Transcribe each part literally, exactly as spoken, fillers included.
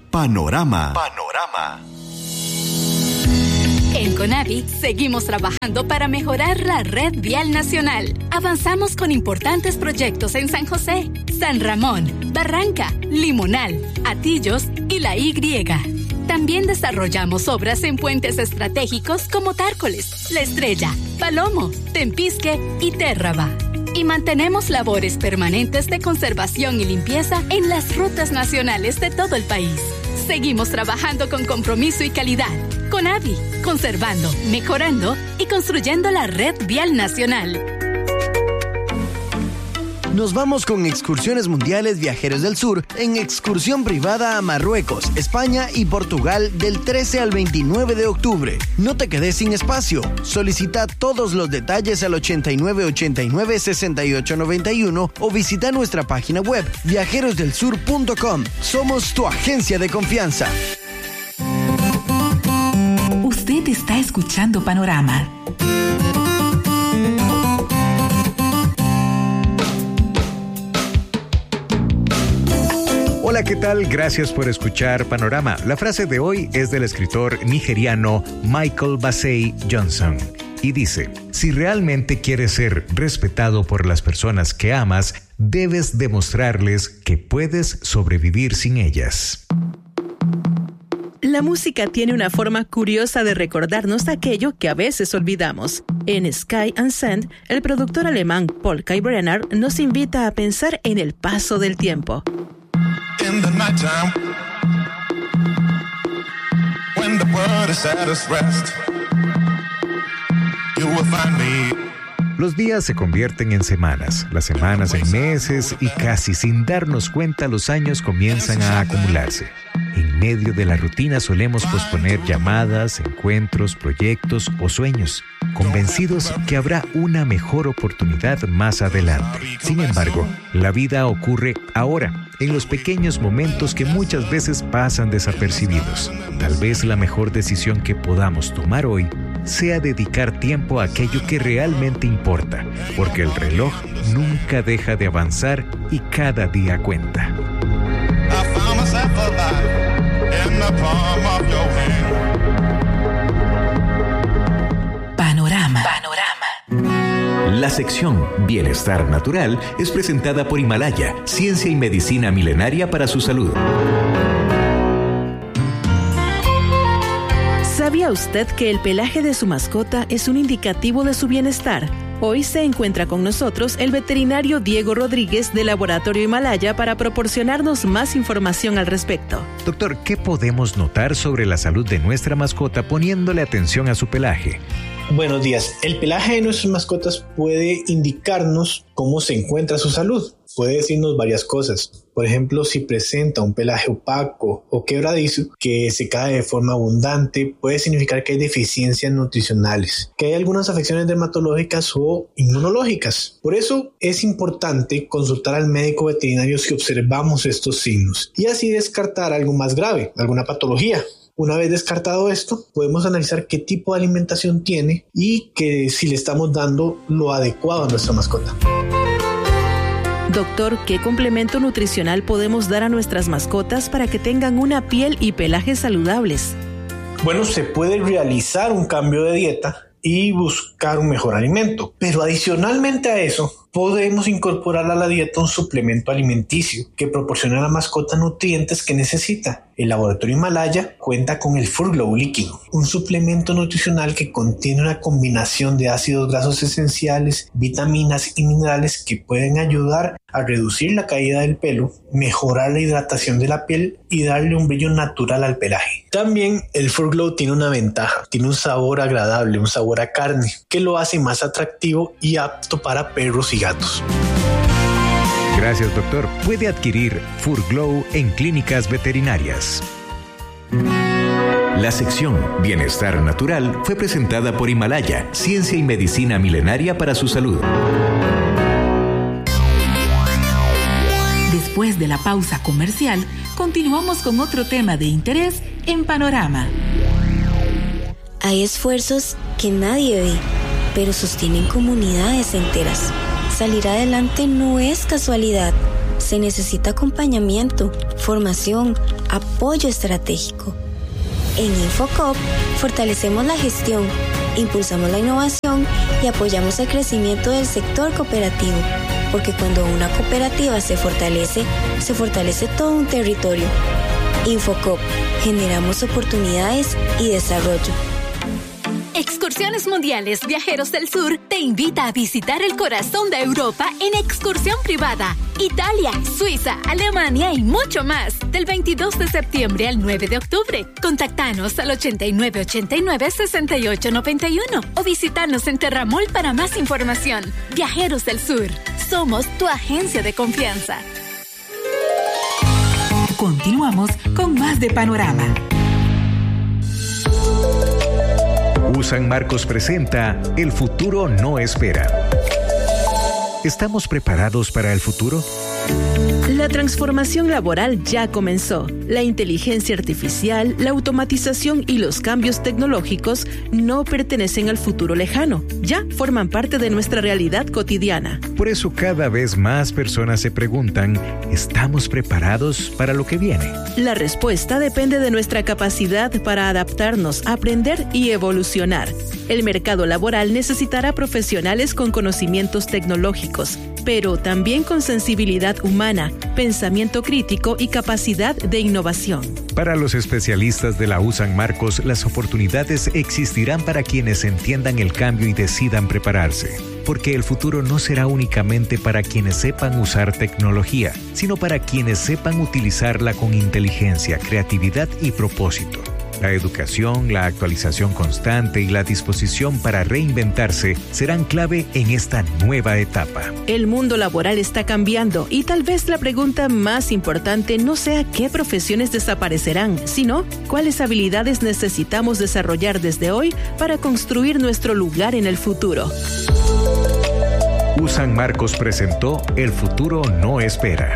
Panorama. Panorama. En CONAVI seguimos trabajando para mejorar la red vial nacional. Avanzamos con importantes proyectos en San José, San Ramón, Barranca, Limonal, Atillos y La Y. También desarrollamos obras en puentes estratégicos como Tárcoles, La Estrella, Palomo, Tempisque y Térraba. Y mantenemos labores permanentes de conservación y limpieza en las rutas nacionales de todo el país. Seguimos trabajando con compromiso y calidad. CONAVI, conservando, mejorando y construyendo la red vial nacional. Nos vamos con Excursiones Mundiales Viajeros del Sur en excursión privada a Marruecos, España y Portugal del trece al veintinueve de octubre. No te quedes sin espacio. Solicita todos los detalles al ochenta y nueve ochenta y nueve sesenta y ocho noventa y uno o visita nuestra página web viajeros del sur punto com. Somos tu agencia de confianza. Usted está escuchando Panorama. Hola, ¿qué tal? Gracias por escuchar Panorama. La frase de hoy es del escritor nigeriano Michael Bassey Johnson y dice: si realmente quieres ser respetado por las personas que amas, debes demostrarles que puedes sobrevivir sin ellas. La música tiene una forma curiosa de recordarnos aquello que a veces olvidamos. En Sky and Sand, el productor alemán Paul Kalkbrenner nos invita a pensar en el paso del tiempo. In the nighttime, when the world is at its rest, you will find me. Los días se convierten en semanas, las semanas en meses y casi sin darnos cuenta los años comienzan a acumularse. En medio de la rutina solemos posponer llamadas, encuentros, proyectos o sueños, convencidos que habrá una mejor oportunidad más adelante. Sin embargo, la vida ocurre ahora, en los pequeños momentos que muchas veces pasan desapercibidos. Tal vez la mejor decisión que podamos tomar hoy sea dedicar tiempo a aquello que realmente importa, porque el reloj nunca deja de avanzar y cada día cuenta. Panorama. Panorama. La sección Bienestar Natural es presentada por Himalaya, ciencia y medicina milenaria para su salud. ¿Sabía usted que el pelaje de su mascota es un indicativo de su bienestar? Hoy se encuentra con nosotros el veterinario Diego Rodríguez del Laboratorio Himalaya para proporcionarnos más información al respecto. Doctor, ¿qué podemos notar sobre la salud de nuestra mascota poniéndole atención a su pelaje? Buenos días. El pelaje de nuestras mascotas puede indicarnos cómo se encuentra su salud. Puede decirnos varias cosas. Por ejemplo, si presenta un pelaje opaco o quebradizo que se cae de forma abundante, puede significar que hay deficiencias nutricionales, que hay algunas afecciones dermatológicas o inmunológicas. Por eso es importante consultar al médico veterinario si observamos estos signos y así descartar algo más grave, alguna patología. Una vez descartado esto, podemos analizar qué tipo de alimentación tiene y que si le estamos dando lo adecuado a nuestra mascota. Doctor, ¿qué complemento nutricional podemos dar a nuestras mascotas para que tengan una piel y pelaje saludables? Bueno, se puede realizar un cambio de dieta y buscar un mejor alimento, pero adicionalmente a eso, podemos incorporar a la dieta un suplemento alimenticio que proporciona a la mascota nutrientes que necesita. El Laboratorio Himalaya cuenta con el Furglow líquido, un suplemento nutricional que contiene una combinación de ácidos grasos esenciales, vitaminas y minerales que pueden ayudar a reducir la caída del pelo, mejorar la hidratación de la piel y darle un brillo natural al pelaje. También el Furglow tiene una ventaja, tiene un sabor agradable, un sabor a carne, que lo hace más atractivo y apto para perros y gatos. Gracias, doctor. Puede adquirir Furglow en clínicas veterinarias. La sección Bienestar Natural fue presentada por Himalaya, ciencia y medicina milenaria para su salud. Después de la pausa comercial, continuamos con otro tema de interés en Panorama. Hay esfuerzos que nadie ve, pero sostienen comunidades enteras. Salir adelante no es casualidad. Se necesita acompañamiento, formación, apoyo estratégico. En Infocop fortalecemos la gestión, impulsamos la innovación y apoyamos el crecimiento del sector cooperativo, porque cuando una cooperativa se fortalece, se fortalece todo un territorio. Infocop, generamos oportunidades y desarrollo. Excursiones Mundiales Viajeros del Sur te invita a visitar el corazón de Europa en excursión privada. Italia, Suiza, Alemania y mucho más. Del veintidós de septiembre al nueve de octubre. Contactanos al ochenta y nueve ochenta y nueve, sesenta y ocho noventa y uno o visítanos en Terramol para más información. Viajeros del Sur. Somos tu agencia de confianza. Continuamos con más de Panorama. U San Marcos presenta El futuro no espera. ¿Estamos preparados para el futuro? La transformación laboral ya comenzó. La inteligencia artificial, la automatización y los cambios tecnológicos no pertenecen al futuro lejano. Ya forman parte de nuestra realidad cotidiana. Por eso cada vez más personas se preguntan, ¿estamos preparados para lo que viene? La respuesta depende de nuestra capacidad para adaptarnos, aprender y evolucionar. El mercado laboral necesitará profesionales con conocimientos tecnológicos, pero también con sensibilidad humana, pensamiento crítico y capacidad de innovación. Para los especialistas de la U San Marcos, las oportunidades existirán para quienes entiendan el cambio y decidan prepararse. Porque el futuro no será únicamente para quienes sepan usar tecnología, sino para quienes sepan utilizarla con inteligencia, creatividad y propósito. La educación, la actualización constante y la disposición para reinventarse serán clave en esta nueva etapa. El mundo laboral está cambiando y tal vez la pregunta más importante no sea qué profesiones desaparecerán, sino cuáles habilidades necesitamos desarrollar desde hoy para construir nuestro lugar en el futuro. U San Marcos presentó El futuro no espera.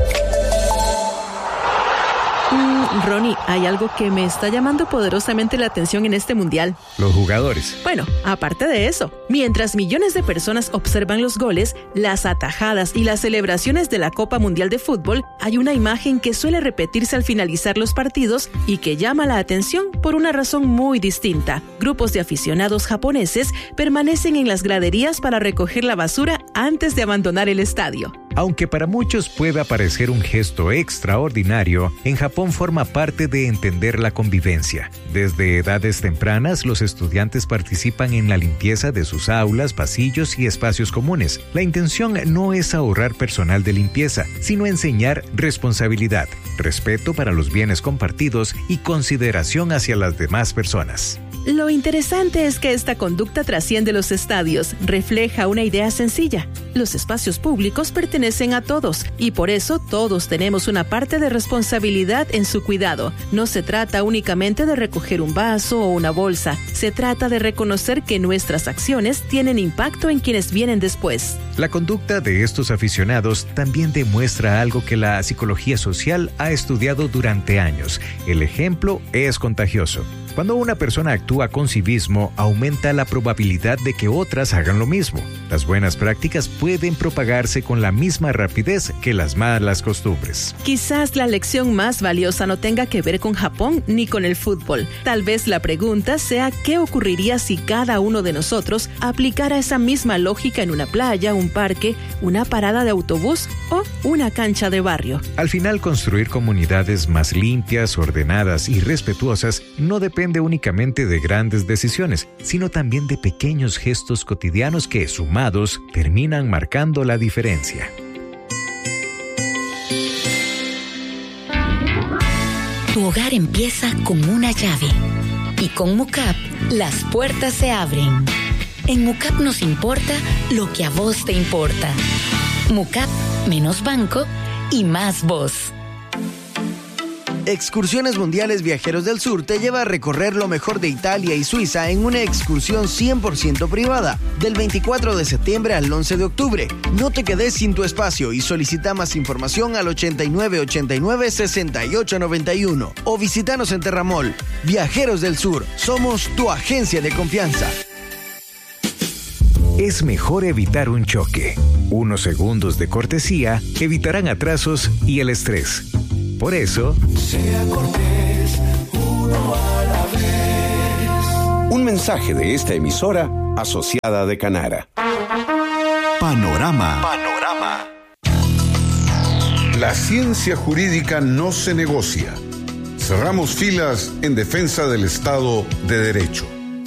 Mm, Ronnie, hay algo que me está llamando poderosamente la atención en este mundial. Los jugadores. Bueno, aparte de eso, mientras millones de personas observan los goles, las atajadas y las celebraciones de la Copa Mundial de Fútbol, hay una imagen que suele repetirse al finalizar los partidos y que llama la atención por una razón muy distinta. Grupos de aficionados japoneses permanecen en las graderías para recoger la basura antes de abandonar el estadio. Aunque para muchos pueda parecer un gesto extraordinario, en Japón forma parte de entender la convivencia. Desde edades tempranas, los estudiantes participan en la limpieza de sus aulas, pasillos y espacios comunes. La intención no es ahorrar personal de limpieza, sino enseñar responsabilidad, respeto para los bienes compartidos y consideración hacia las demás personas. Lo interesante es que esta conducta trasciende los estadios, refleja una idea sencilla. Los espacios públicos pertenecen a todos y por eso todos tenemos una parte de responsabilidad en su cuidado. No se trata únicamente de recoger un vaso o una bolsa, se trata de reconocer que nuestras acciones tienen impacto en quienes vienen después. La conducta de estos aficionados también demuestra algo que la psicología social ha estudiado durante años. El ejemplo es contagioso. Cuando una persona actúa con civismo, aumenta la probabilidad de que otras hagan lo mismo. Las buenas prácticas pueden propagarse con la misma rapidez que las malas costumbres. Quizás la lección más valiosa no tenga que ver con Japón ni con el fútbol. Tal vez la pregunta sea qué ocurriría si cada uno de nosotros aplicara esa misma lógica en una playa, un parque, una parada de autobús o una cancha de barrio. Al final, construir comunidades más limpias, ordenadas y respetuosas no depende depende únicamente de grandes decisiones, sino también de pequeños gestos cotidianos que, sumados, terminan marcando la diferencia. Tu hogar empieza con una llave y con Mucap las puertas se abren. En Mucap nos importa lo que a vos te importa. Mucap, menos banco y más voz. Excursiones Mundiales Viajeros del Sur te lleva a recorrer lo mejor de Italia y Suiza en una excursión cien por ciento privada, del veinticuatro de septiembre al once de octubre. No te quedes sin tu espacio y solicita más información al ochenta y nueve ochenta y nueve, sesenta y ocho noventa y uno o visítanos en Terramol. Viajeros del Sur, somos tu agencia de confianza. Es mejor evitar un choque. Unos segundos de cortesía evitarán atrasos y el estrés. por eso, sea cortés, uno a la vez. Un mensaje de esta emisora asociada de Canara. Panorama. Panorama. La ciencia jurídica no se negocia. Cerramos filas en defensa del Estado de Derecho.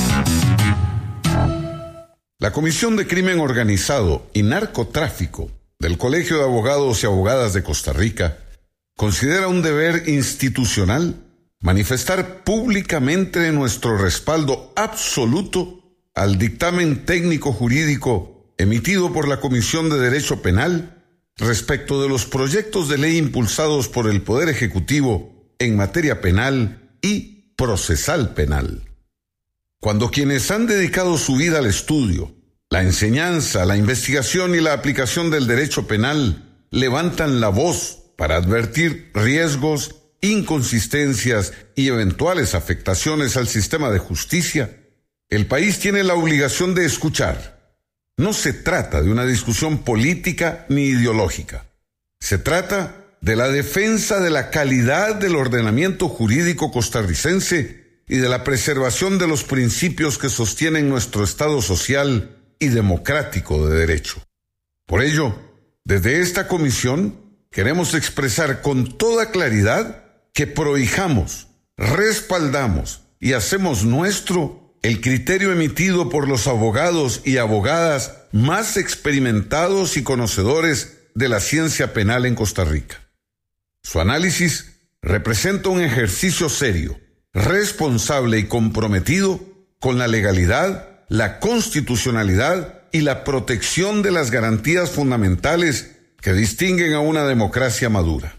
La Comisión de Crimen Organizado y Narcotráfico del Colegio de Abogados y Abogadas de Costa Rica considera un deber institucional manifestar públicamente nuestro respaldo absoluto al dictamen técnico jurídico emitido por la Comisión de Derecho Penal respecto de los proyectos de ley impulsados por el Poder Ejecutivo en materia penal y procesal penal. Cuando quienes han dedicado su vida al estudio, la enseñanza, la investigación y la aplicación del derecho penal levantan la voz para advertir riesgos, inconsistencias y eventuales afectaciones al sistema de justicia, el país tiene la obligación de escuchar. No se trata de una discusión política ni ideológica. Se trata de la defensa de la calidad del ordenamiento jurídico costarricense y de la preservación de los principios que sostienen nuestro Estado social y democrático de derecho. Por ello, desde esta comisión queremos expresar con toda claridad que prohijamos, respaldamos y hacemos nuestro el criterio emitido por los abogados y abogadas más experimentados y conocedores de la ciencia penal en Costa Rica. Su análisis representa un ejercicio serio, responsable y comprometido con la legalidad, la constitucionalidad y la protección de las garantías fundamentales que distinguen a una democracia madura.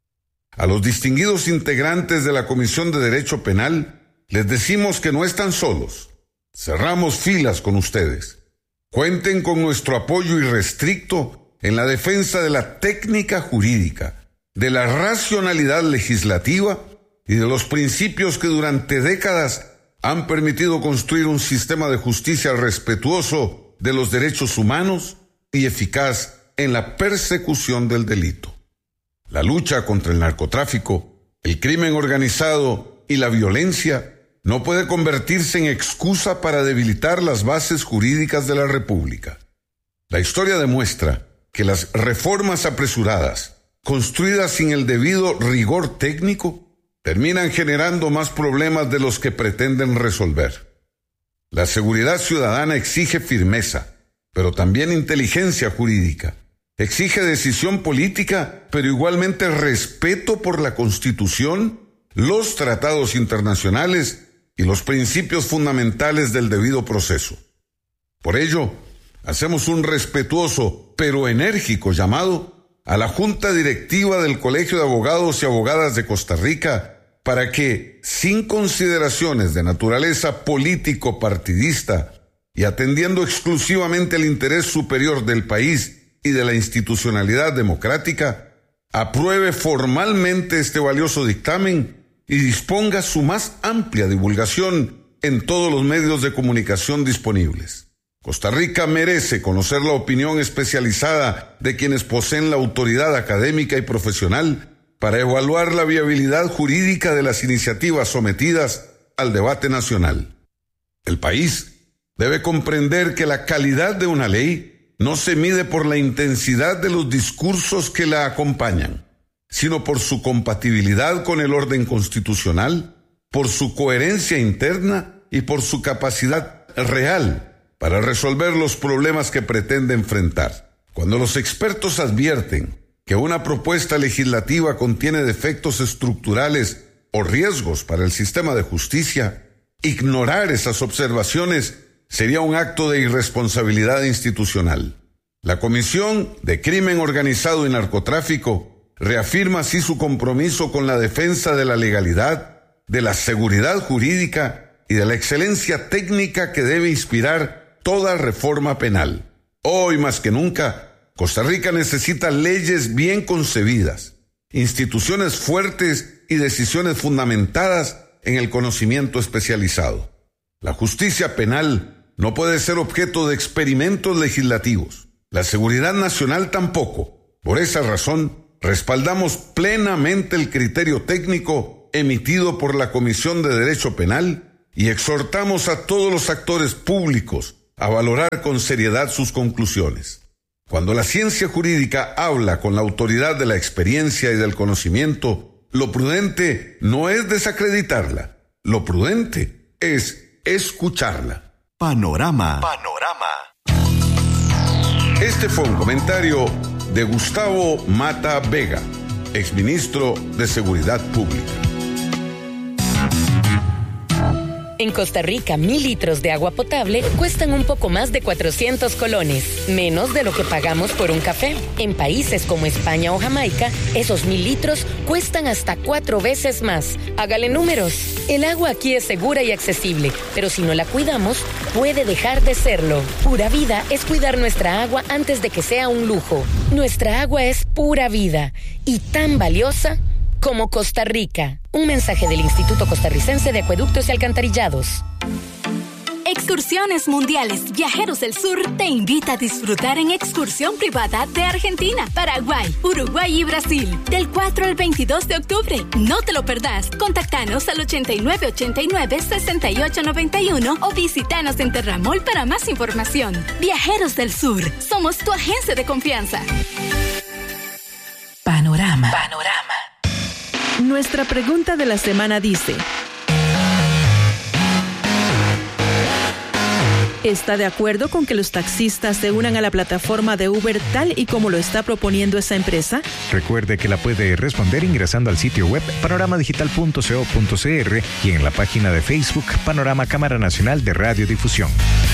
A los distinguidos integrantes de la Comisión de Derecho Penal les decimos que no están solos. Cerramos filas con ustedes. Cuenten con nuestro apoyo irrestricto en la defensa de la técnica jurídica, de la racionalidad legislativa y de los principios que durante décadas han permitido construir un sistema de justicia respetuoso de los derechos humanos y eficaz en la persecución del delito. La lucha contra el narcotráfico, el crimen organizado y la violencia no puede convertirse en excusa para debilitar las bases jurídicas de la República. La historia demuestra que las reformas apresuradas, construidas sin el debido rigor técnico, terminan generando más problemas de los que pretenden resolver. La seguridad ciudadana exige firmeza, pero también inteligencia jurídica. Exige decisión política, pero igualmente respeto por la Constitución, los tratados internacionales y los principios fundamentales del debido proceso. Por ello, hacemos un respetuoso pero enérgico llamado a la Junta Directiva del Colegio de Abogados y Abogadas de Costa Rica para que, sin consideraciones de naturaleza político-partidista y atendiendo exclusivamente al interés superior del país y de la institucionalidad democrática, apruebe formalmente este valioso dictamen y disponga su más amplia divulgación en todos los medios de comunicación disponibles. Costa Rica merece conocer la opinión especializada de quienes poseen la autoridad académica y profesional para evaluar la viabilidad jurídica de las iniciativas sometidas al debate nacional. El país debe comprender que la calidad de una ley no se mide por la intensidad de los discursos que la acompañan, sino por su compatibilidad con el orden constitucional, por su coherencia interna y por su capacidad real para resolver los problemas que pretende enfrentar. Cuando los expertos advierten que una propuesta legislativa contiene defectos estructurales o riesgos para el sistema de justicia, ignorar esas observaciones sería un acto de irresponsabilidad institucional. La Comisión de Crimen Organizado y Narcotráfico reafirma así su compromiso con la defensa de la legalidad, de la seguridad jurídica y de la excelencia técnica que debe inspirar toda reforma penal. Hoy más que nunca, Costa Rica necesita leyes bien concebidas, instituciones fuertes y decisiones fundamentadas en el conocimiento especializado. La justicia penal no puede ser objeto de experimentos legislativos. La seguridad nacional tampoco. Por esa razón, respaldamos plenamente el criterio técnico emitido por la Comisión de Derecho Penal y exhortamos a todos los actores públicos a valorar con seriedad sus conclusiones. Cuando la ciencia jurídica habla con la autoridad de la experiencia y del conocimiento, lo prudente no es desacreditarla, lo prudente es escucharla. Panorama. Panorama. Este fue un comentario de Gustavo Mata Vega, exministro de Seguridad Pública. En Costa Rica, mil litros de agua potable cuestan un poco más de cuatrocientos colones, menos de lo que pagamos por un café. En países como España o Jamaica, esos mil litros cuestan hasta cuatro veces más. Hágale números. El agua aquí es segura y accesible, pero si no la cuidamos, puede dejar de serlo. Pura vida es cuidar nuestra agua antes de que sea un lujo. Nuestra agua es pura vida y tan valiosa como Costa Rica. Un mensaje del Instituto Costarricense de Acueductos y Alcantarillados. Excursiones Mundiales Viajeros del Sur te invita a disfrutar en excursión privada de Argentina, Paraguay, Uruguay y Brasil del cuatro al veintidós de octubre. No te lo perdás. Contactanos al ochenta y nueve ochenta y nueve sesenta y ocho noventa y uno o visítanos en Terramol para más información. Viajeros del Sur, somos tu agencia de confianza. Panorama. Panorama. Nuestra pregunta de la semana dice: ¿está de acuerdo con que los taxistas se unan a la plataforma de Uber tal y como lo está proponiendo esa empresa? Recuerde que la puede responder ingresando al sitio web panorama digital punto co punto cr y en la página de Facebook Panorama Cámara Nacional de Radiodifusión.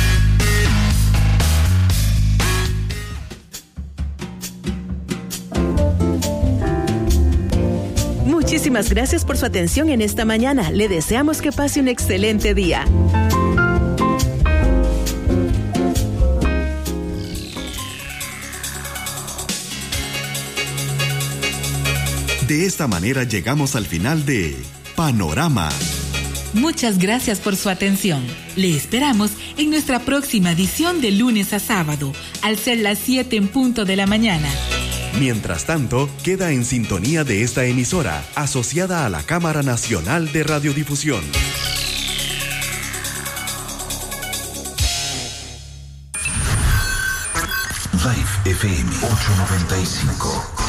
Muchísimas gracias por su atención en esta mañana. Le deseamos que pase un excelente día. De esta manera llegamos al final de Panorama. Muchas gracias por su atención. Le esperamos en nuestra próxima edición de lunes a sábado, al ser las siete en punto de la mañana. Mientras tanto, queda en sintonía de esta emisora, asociada a la Cámara Nacional de Radiodifusión. Live F M ochocientos noventa y cinco.